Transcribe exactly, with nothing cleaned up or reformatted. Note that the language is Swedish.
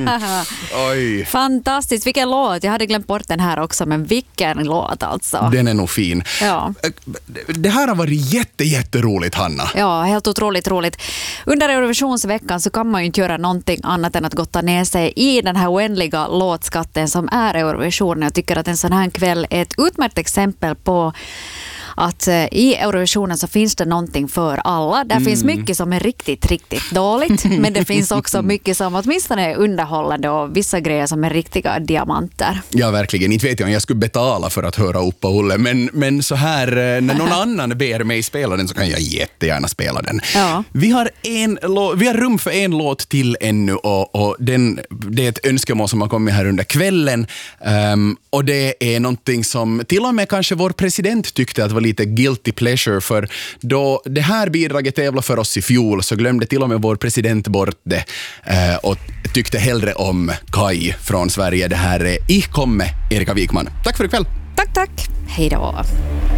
Oj. Fantastiskt, vilken låt. Jag hade glömt bort den här också, men vilken låt alltså. Den är nog fin. Ja. Det här har varit jätte, jätteroligt, Hanna. Ja, helt otroligt roligt. Under Eurovisionsveckan så kan man ju inte göra någonting annat än att gotta ner sig i den här oändliga låtskatten som är Eurovision. Jag tycker att en sån här kväll är ett utmärkt exempel på att i Eurovisionen så finns det någonting för alla. Där mm. finns mycket som är riktigt, riktigt dåligt. Men det finns också mycket som åtminstone är underhållande och vissa grejer som är riktiga diamanter. Ja, verkligen. Inte vet jag om jag skulle betala för att höra Uppa Olle. Men, men så här, när någon annan ber mig spela den så kan jag jättegärna spela den. Ja. Vi har, en, vi har rum för en låt till ännu och, och den, det är ett önskemål som har kommit här under kvällen. Um, och det är någonting som till och med kanske vår president tyckte att var lite guilty pleasure, för då det här bidraget tävlade för oss i fjol så glömde till och med vår president bort det eh, och tyckte hellre om Kai från Sverige. Det här är Ich komme, Erika Wikman. Tack för ikväll. Tack, tack. Hej då.